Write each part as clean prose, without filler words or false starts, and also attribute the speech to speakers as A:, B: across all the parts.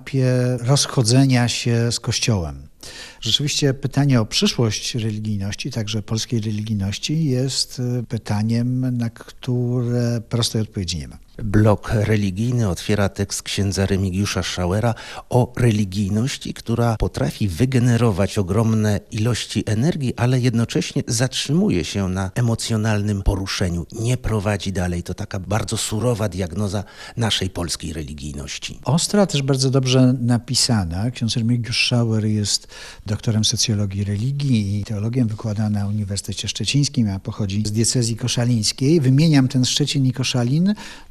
A: etapie rozchodzenia się z Kościołem. Rzeczywiście pytanie o przyszłość religijności, także polskiej religijności, jest pytaniem, na które prostej odpowiedzi nie ma.
B: Blok religijny otwiera tekst księdza Remigiusza Schauera o religijności, która potrafi wygenerować ogromne ilości energii, ale jednocześnie zatrzymuje się na emocjonalnym poruszeniu, nie prowadzi dalej. To taka bardzo surowa diagnoza naszej polskiej religijności.
A: Ostra, też bardzo dobrze napisana. Ksiądz Remigiusz Schauer jest doktorem socjologii religii i teologiem, wykłada na Uniwersytecie Szczecińskim, a pochodzi z diecezji koszalińskiej. Wymieniam ten Szczecin i Koszalin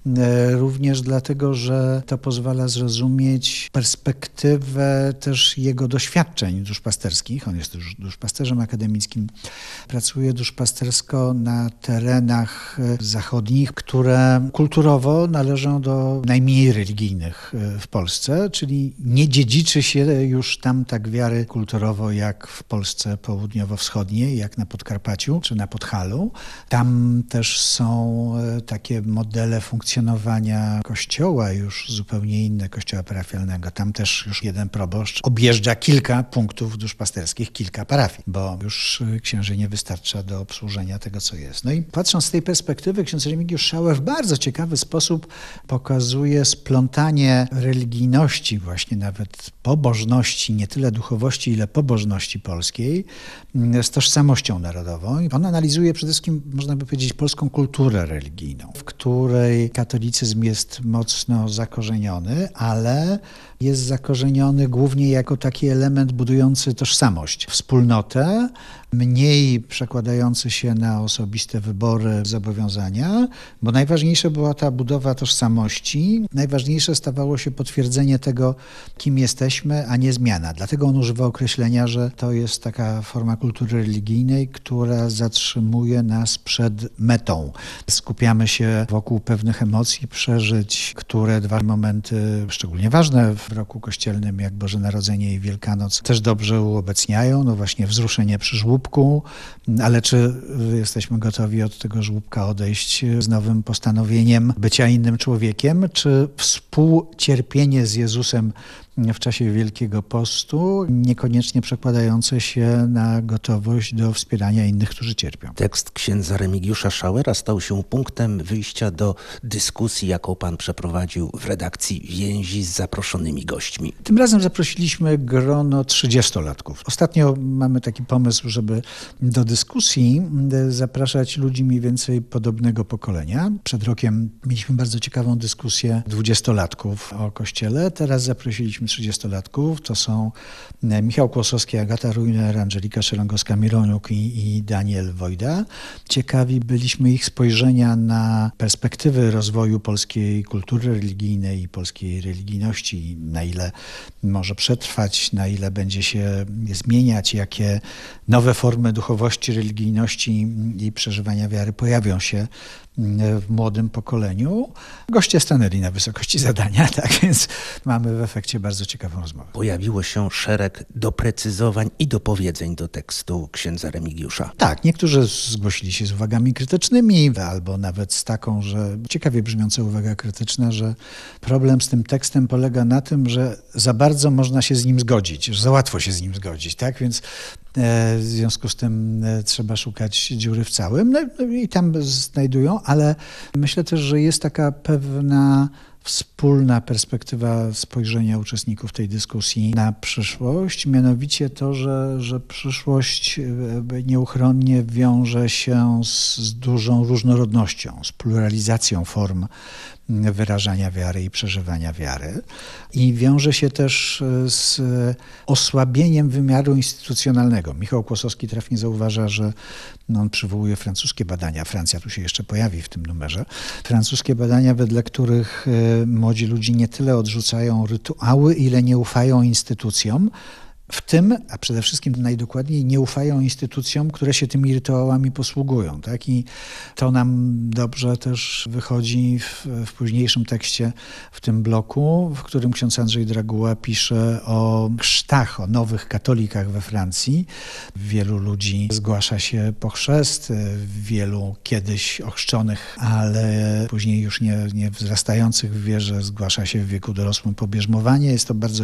A: również dlatego, że to pozwala zrozumieć perspektywę też jego doświadczeń duszpasterskich. On jest też duszpasterzem akademickim. Pracuje duszpastersko na terenach zachodnich, które kulturowo należą do najmniej religijnych w Polsce, czyli nie dziedziczy się już tam tak wiary kulturowo jak w Polsce południowo-wschodniej, jak na Podkarpaciu czy na Podhalu. Tam też są takie modele funkcjonowania kościoła już zupełnie inne, kościoła parafialnego. Tam też już jeden proboszcz objeżdża kilka punktów duszpasterskich, kilka parafii, bo już księży nie wystarcza do obsłużenia tego, co jest. No i patrząc z tej perspektywy, ksiądz Remigiusz Schauer w bardzo ciekawy sposób pokazuje splątanie religijności, właśnie nawet pobożności, nie tyle duchowości, ile pobożności polskiej z tożsamością narodową. On analizuje przede wszystkim, można by powiedzieć, polską kulturę religijną, w której katolicyzm jest mocno zakorzeniony, ale jest zakorzeniony głównie jako taki element budujący tożsamość, wspólnotę, mniej przekładający się na osobiste wybory, zobowiązania, bo najważniejsza była ta budowa tożsamości, najważniejsze stawało się potwierdzenie tego, kim jesteśmy, a nie zmiana. Dlatego on używa określenia, że to jest taka forma kultury religijnej, która zatrzymuje nas przed metą. Skupiamy się wokół pewnych emocji, przeżyć, które dwa momenty szczególnie ważne w roku kościelnym, jak Boże Narodzenie i Wielkanoc, też dobrze uobecniają. No właśnie wzruszenie przy żłóbku, ale czy jesteśmy gotowi od tego żłóbka odejść z nowym postanowieniem bycia innym człowiekiem, czy współcierpienie z Jezusem w czasie Wielkiego Postu, niekoniecznie przekładające się na gotowość do wspierania innych, którzy cierpią.
B: Tekst księdza Remigiusza Schauera stał się punktem wyjścia do dyskusji, jaką pan przeprowadził w redakcji Więzi z zaproszonymi gośćmi.
A: Tym razem zaprosiliśmy grono 30-latków. Ostatnio mamy taki pomysł, żeby do dyskusji zapraszać ludzi mniej więcej podobnego pokolenia. Przed rokiem mieliśmy bardzo ciekawą dyskusję 20-latków o Kościele. Teraz zaprosiliśmy 30-latków. To są Michał Kłosowski, Agata Rujner, Angelika Szelongowska-Mironiuk i Daniel Wojda. Ciekawi byliśmy ich spojrzenia na perspektywy rozwoju polskiej kultury religijnej i polskiej religijności, na ile może przetrwać, na ile będzie się zmieniać, jakie nowe formy duchowości, religijności i przeżywania wiary pojawią się w młodym pokoleniu. Goście stanęli na wysokości zadania, tak więc mamy w efekcie bardzo ciekawą rozmowę.
B: Pojawiło się szereg doprecyzowań i dopowiedzeń do tekstu księdza Remigiusza.
A: Tak, niektórzy zgłosili się z uwagami krytycznymi, albo nawet z taką, że ciekawie brzmiąca uwaga krytyczna, że problem z tym tekstem polega na tym, że za bardzo można się z nim zgodzić, że za łatwo się z nim zgodzić, tak? Więc w związku z tym trzeba szukać dziury w całym. No i tam znajdują, ale myślę też, że jest taka pewna wspólna perspektywa spojrzenia uczestników tej dyskusji na przyszłość, mianowicie to, że przyszłość nieuchronnie wiąże się z dużą różnorodnością, z pluralizacją form wyrażania wiary i przeżywania wiary i wiąże się też z osłabieniem wymiaru instytucjonalnego. Michał Kłosowski trafnie zauważa, że on przywołuje francuskie badania, Francja tu się jeszcze pojawi w tym numerze, francuskie badania, wedle których młodzi ludzie nie tyle odrzucają rytuały, ile nie ufają instytucjom, w tym, a przede wszystkim najdokładniej, nie ufają instytucjom, które się tymi rytuałami posługują. Tak? I to nam dobrze też wychodzi w późniejszym tekście w tym bloku, w którym ksiądz Andrzej Draguła pisze o chrztach, o nowych katolikach we Francji. Wielu ludzi zgłasza się po chrzest, wielu kiedyś ochrzczonych, ale później już nie wzrastających w wierze zgłasza się w wieku dorosłym po bierzmowanie. Jest to bardzo